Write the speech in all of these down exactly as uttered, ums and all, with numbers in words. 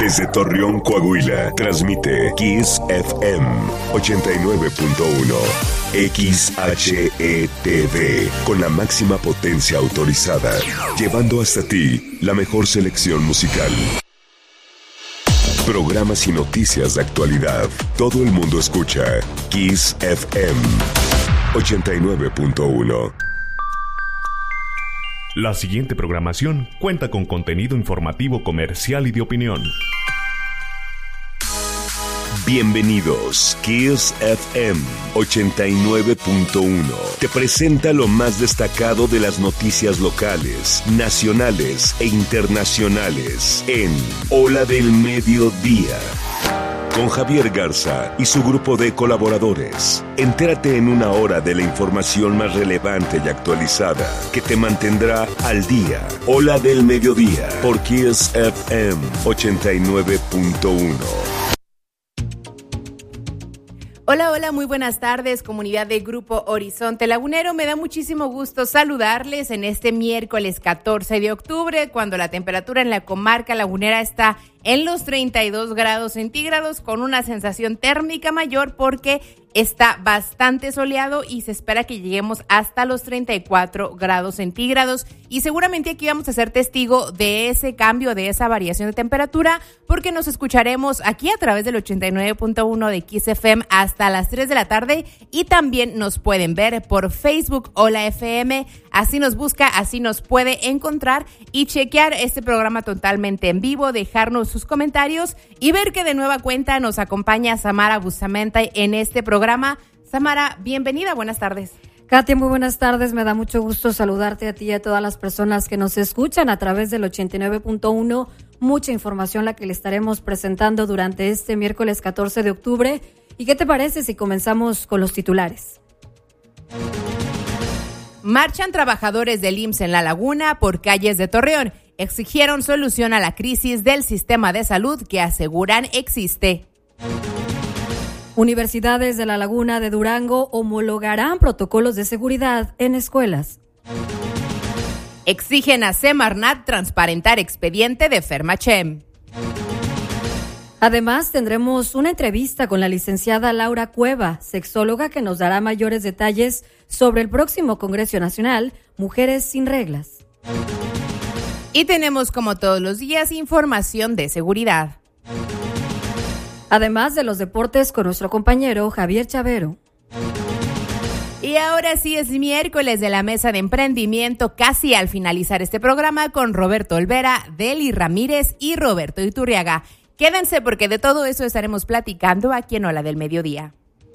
Desde Torreón, Coahuila, transmite Kiss F M ochenta y nueve punto uno. X H E T V, con la máxima potencia autorizada, llevando hasta ti la mejor selección musical. Programas y noticias de actualidad. Todo el mundo escucha Kiss F M ochenta y nueve punto uno. La siguiente programación cuenta con contenido informativo, comercial y de opinión. Bienvenidos. Kiss F M ochenta y nueve punto uno te presenta lo más destacado de las noticias locales, nacionales e internacionales en Ola del Mediodía, con Javier Garza y su grupo de colaboradores. Entérate en una hora de la información más relevante y actualizada que te mantendrá al día. Ola del Mediodía por Kiss F M ochenta y nueve punto uno. Hola, hola, muy buenas tardes, comunidad de Grupo Horizonte Lagunero. Me da muchísimo gusto saludarles en este miércoles catorce de octubre, cuando la temperatura en la comarca lagunera está en los treinta y dos grados centígrados, con una sensación térmica mayor porque está bastante soleado y se espera que lleguemos hasta los treinta y cuatro grados centígrados. Y seguramente aquí vamos a ser testigo de ese cambio, de esa variación de temperatura, porque nos escucharemos aquí a través del ochenta y nueve punto uno de Kiss F M hasta las tres de la tarde, y también nos pueden ver por Facebook Hola F M. Así nos busca, así nos puede encontrar y chequear este programa totalmente en vivo, dejarnos sus comentarios y ver que de nueva cuenta nos acompaña Samara Bustamante en este programa. Samara, bienvenida, buenas tardes. Katia, muy buenas tardes, me da mucho gusto saludarte a ti y a todas las personas que nos escuchan a través del ochenta y nueve punto uno. Mucha información la que le estaremos presentando durante este miércoles catorce de octubre. ¿Y qué te parece si comenzamos con los titulares? Marchan trabajadores del I M S S en La Laguna por calles de Torreón. Exigieron solución a la crisis del sistema de salud que aseguran existe. Universidades de La Laguna de Durango homologarán protocolos de seguridad en escuelas. Exigen a Semarnat transparentar expediente de Fermachem. Además, tendremos una entrevista con la licenciada Laura Cueva, sexóloga, que nos dará mayores detalles sobre el próximo Congreso Nacional, Mujeres sin Reglas. Y tenemos, como todos los días, información de seguridad. Además de los deportes con nuestro compañero Javier Chavero. Y ahora sí es miércoles de la mesa de emprendimiento, casi al finalizar este programa con Roberto Olvera, Deli Ramírez y Roberto Iturriaga. Quédense porque de todo eso estaremos platicando aquí en Ola del Mediodía.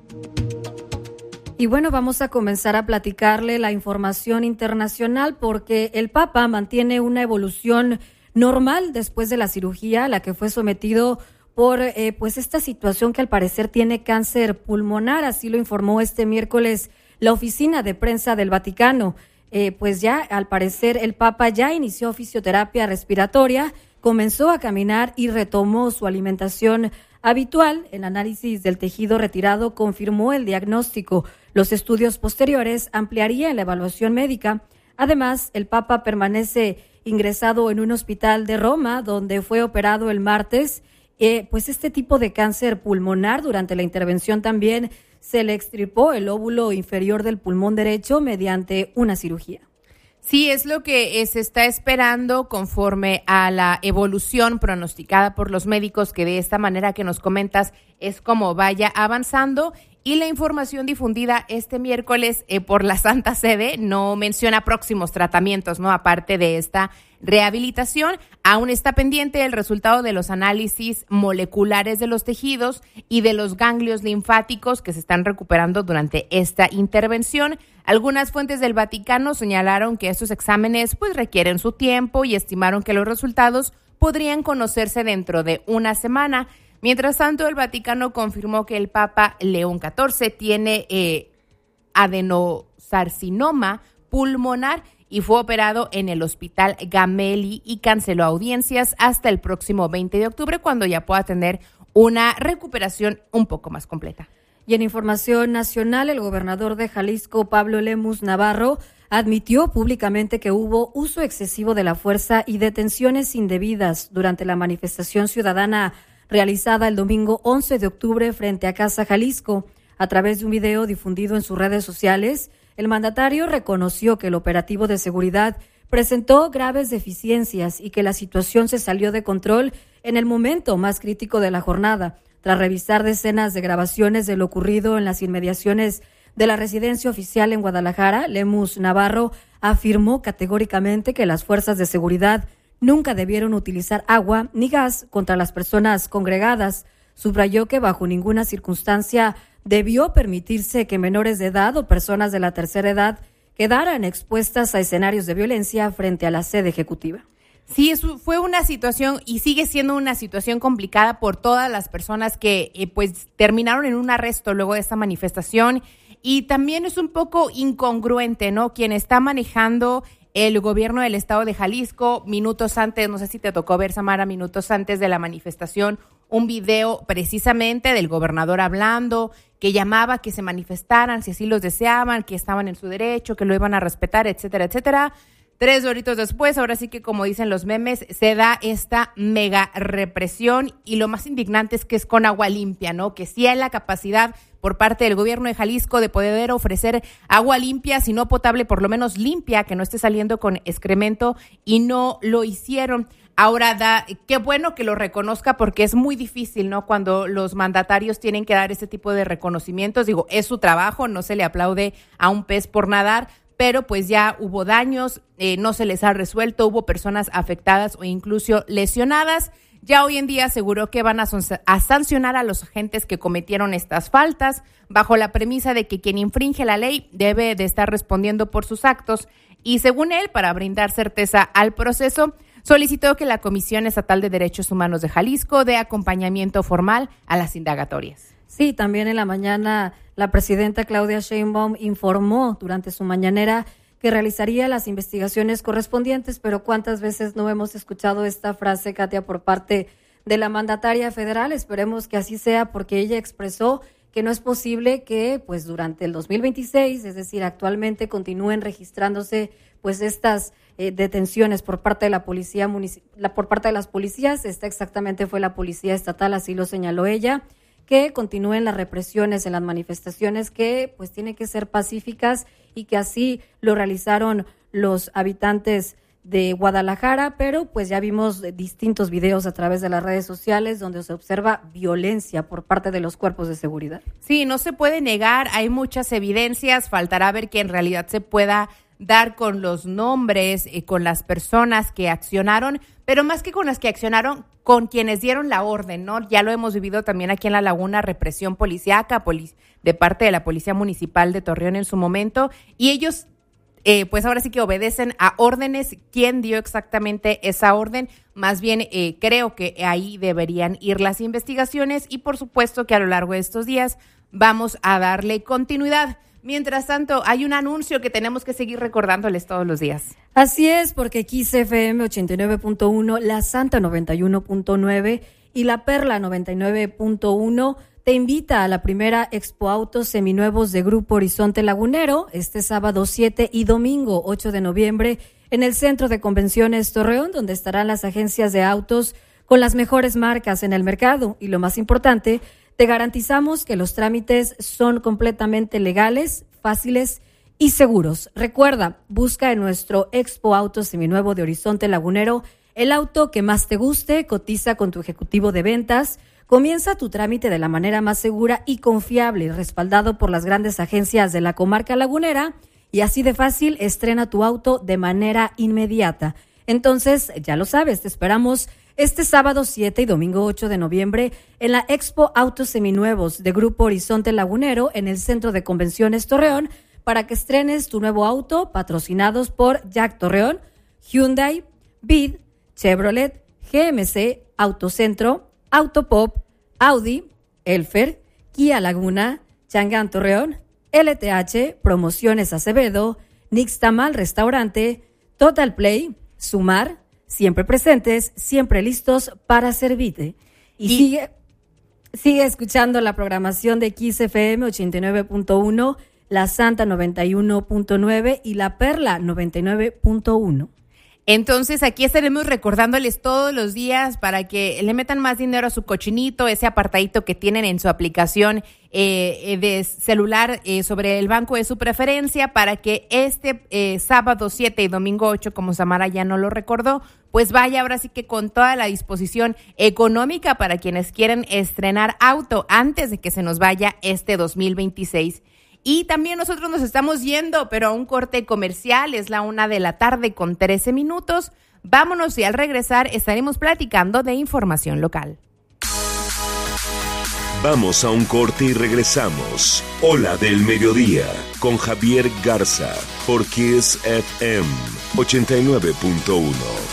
Y bueno, vamos a comenzar a platicarle la información internacional porque el Papa mantiene una evolución normal después de la cirugía a la que fue sometido por eh, pues esta situación que al parecer tiene cáncer pulmonar. Así lo informó este miércoles la oficina de prensa del Vaticano. Eh, pues ya al parecer el Papa ya inició fisioterapia respiratoria, comenzó a caminar y retomó su alimentación habitual. El análisis del tejido retirado confirmó el diagnóstico. Los estudios posteriores ampliarían la evaluación médica. Además, el Papa permanece ingresado en un hospital de Roma, donde fue operado el martes. Eh, pues este tipo de cáncer pulmonar, durante la intervención también se le extirpó el lóbulo inferior del pulmón derecho mediante una cirugía. Sí, es lo que se está esperando conforme a la evolución pronosticada por los médicos, que de esta manera que nos comentas es como vaya avanzando. Y la información difundida este miércoles eh, por la Santa Sede no menciona próximos tratamientos, ¿no? Aparte de esta rehabilitación, aún está pendiente el resultado de los análisis moleculares de los tejidos y de los ganglios linfáticos que se están recuperando durante esta intervención. Algunas fuentes del Vaticano señalaron que estos exámenes pues requieren su tiempo y estimaron que los resultados podrían conocerse dentro de una semana. Mientras tanto, el Vaticano confirmó que el Papa León catorce tiene eh, adenocarcinoma pulmonar y fue operado en el Hospital Gamelli y canceló audiencias hasta el próximo veinte de octubre, cuando ya pueda tener una recuperación un poco más completa. Y en información nacional, el gobernador de Jalisco, Pablo Lemus Navarro, admitió públicamente que hubo uso excesivo de la fuerza y detenciones indebidas durante la manifestación ciudadana realizada el domingo once de octubre frente a Casa Jalisco. A través de un video difundido en sus redes sociales, el mandatario reconoció que el operativo de seguridad presentó graves deficiencias y que la situación se salió de control en el momento más crítico de la jornada. Tras revisar decenas de grabaciones de lo ocurrido en las inmediaciones de la residencia oficial en Guadalajara, Lemus Navarro afirmó categóricamente que las fuerzas de seguridad nunca debieron utilizar agua ni gas contra las personas congregadas. Subrayó que bajo ninguna circunstancia debió permitirse que menores de edad o personas de la tercera edad quedaran expuestas a escenarios de violencia frente a la sede ejecutiva. Sí, eso fue una situación y sigue siendo una situación complicada por todas las personas que eh, pues terminaron en un arresto luego de esta manifestación, y también es un poco incongruente, ¿no? Quien está manejando el gobierno del estado de Jalisco, minutos antes, no sé si te tocó ver, Samara, minutos antes de la manifestación, un video precisamente del gobernador hablando, que llamaba a que se manifestaran si así los deseaban, que estaban en su derecho, que lo iban a respetar, etcétera, etcétera. Tres horitos después, ahora sí que como dicen los memes, se da esta mega represión, y lo más indignante es que es con agua limpia, ¿no? Que sí hay la capacidad por parte del gobierno de Jalisco de poder ofrecer agua limpia, si no potable, por lo menos limpia, que no esté saliendo con excremento, y no lo hicieron. Ahora, da, qué bueno que lo reconozca, porque es muy difícil, ¿no? Cuando los mandatarios tienen que dar este tipo de reconocimientos. Digo, es su trabajo, no se le aplaude a un pez por nadar, pero pues ya hubo daños, eh, no se les ha resuelto, hubo personas afectadas o incluso lesionadas. Ya hoy en día aseguró que van a, son- a sancionar a los agentes que cometieron estas faltas, bajo la premisa de que quien infringe la ley debe de estar respondiendo por sus actos. Y según él, para brindar certeza al proceso, solicitó que la Comisión Estatal de Derechos Humanos de Jalisco dé acompañamiento formal a las indagatorias. Sí, también en la mañana la presidenta Claudia Sheinbaum informó durante su mañanera que realizaría las investigaciones correspondientes, pero ¿cuántas veces no hemos escuchado esta frase, Katia, por parte de la mandataria federal? Esperemos que así sea, porque ella expresó que no es posible que pues durante el dos mil veintiséis, es decir, actualmente, continúen registrándose pues estas eh, detenciones por parte de la policía munici- la, por parte de las policías. Esta exactamente fue la policía estatal, así lo señaló ella, que continúen las represiones en las manifestaciones, que pues tienen que ser pacíficas, y que así lo realizaron los habitantes de Guadalajara, pero pues ya vimos distintos videos a través de las redes sociales donde se observa violencia por parte de los cuerpos de seguridad. Sí, no se puede negar, hay muchas evidencias, faltará ver que en realidad se pueda dar con los nombres, eh, con las personas que accionaron, pero más que con las que accionaron, con quienes dieron la orden, ¿no? Ya lo hemos vivido también aquí en La Laguna, represión policíaca poli- de parte de la Policía Municipal de Torreón en su momento, y ellos eh, pues ahora sí que obedecen a órdenes. ¿Quién dio exactamente esa orden? Más bien eh, creo que ahí deberían ir las investigaciones, y por supuesto que a lo largo de estos días vamos a darle continuidad. Mientras tanto, hay un anuncio que tenemos que seguir recordándoles todos los días. Así es, porque Kiss F M ochenta y nueve punto uno, La Santa noventa y uno punto nueve y La Perla noventa y nueve punto uno te invita a la primera Expo Autos Seminuevos de Grupo Horizonte Lagunero este sábado siete y domingo ocho de noviembre en el Centro de Convenciones Torreón, donde estarán las agencias de autos con las mejores marcas en el mercado. Y lo más importante, te garantizamos que los trámites son completamente legales, fáciles y seguros. Recuerda, busca en nuestro Expo Autos Seminuevo de Horizonte Lagunero el auto que más te guste, cotiza con tu ejecutivo de ventas, comienza tu trámite de la manera más segura y confiable, respaldado por las grandes agencias de la comarca lagunera, y así de fácil estrena tu auto de manera inmediata. Entonces, ya lo sabes, te esperamos este sábado siete y domingo ocho de noviembre en la Expo Autos Seminuevos de Grupo Horizonte Lagunero en el Centro de Convenciones Torreón, para que estrenes tu nuevo auto, patrocinados por Jack Torreón, Hyundai, Bid, Chevrolet, G M C, Autocentro, Autopop, Audi, Elfer, Kia Laguna, Chang'an Torreón, L T H, Promociones Acevedo, Nixtamal Restaurante, Total Play, Sumar, siempre presentes, siempre listos para servirte. Y, y sigue, sigue escuchando la programación de Kiss F M ochenta y nueve punto uno, La Santa noventa y uno punto nueve y La Perla noventa y nueve punto uno. Entonces aquí estaremos recordándoles todos los días para que le metan más dinero a su cochinito, ese apartadito que tienen en su aplicación eh, de celular eh, sobre el banco de su preferencia, para que este eh, sábado siete y domingo ocho, como Samara ya no lo recordó, pues vaya ahora sí que con toda la disposición económica para quienes quieren estrenar auto antes de que se nos vaya este dos mil veintiséis. Y también nosotros nos estamos yendo, pero a un corte comercial, es la una de la tarde con trece minutos. Vámonos y al regresar estaremos platicando de información local. Vamos a un corte y regresamos. Hola del Mediodía, con Javier Garza, por Kiss F M ochenta y nueve punto uno.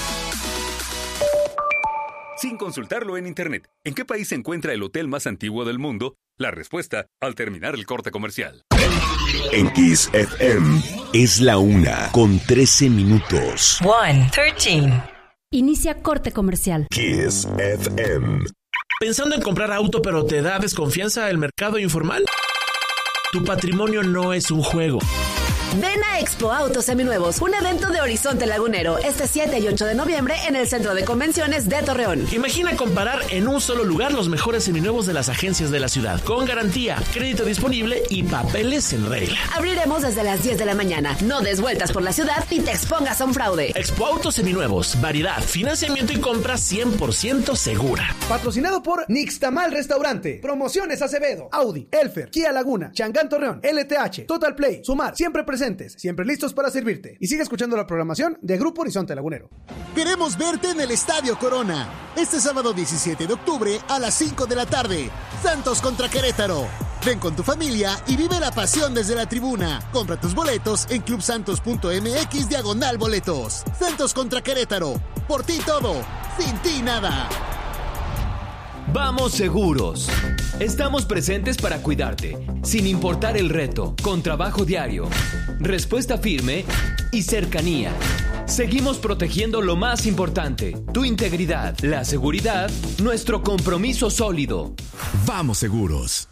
Sin consultarlo en internet, ¿en qué país se encuentra el hotel más antiguo del mundo? La respuesta al terminar el corte comercial. En Kiss F M es la una con trece minutos. one thirteen. Inicia corte comercial. Kiss F M. ¿Pensando en comprar auto pero te da desconfianza el mercado informal? Tu patrimonio no es un juego. Ven a Expo Autos Seminuevos, un evento de Horizonte Lagunero, este siete y ocho de noviembre en el Centro de Convenciones de Torreón. Imagina comparar en un solo lugar los mejores seminuevos de las agencias de la ciudad, con garantía, crédito disponible y papeles en regla. Abriremos desde las diez de la mañana. No des vueltas por la ciudad y te expongas a un fraude. Expo Autos Seminuevos, variedad, financiamiento y compra cien por ciento segura. Patrocinado por Nixtamal Restaurante, Promociones Acevedo, Audi, Elfer, Kia Laguna, Changán Torreón, L T H, Total Play, Sumar, siempre presentes, siempre listos para servirte. Y sigue escuchando la programación de Grupo Horizonte Lagunero. Queremos verte en el Estadio Corona, este sábado diecisiete de octubre a las cinco de la tarde. Santos contra Querétaro. Ven con tu familia y vive la pasión desde la tribuna. Compra tus boletos en clubsantos.mx diagonal boletos. Santos contra Querétaro. Por ti todo, sin ti nada. Vamos seguros. Estamos presentes para cuidarte, sin importar el reto, con trabajo diario, respuesta firme y cercanía. Seguimos protegiendo lo más importante, tu integridad, la seguridad, nuestro compromiso sólido. Vamos seguros.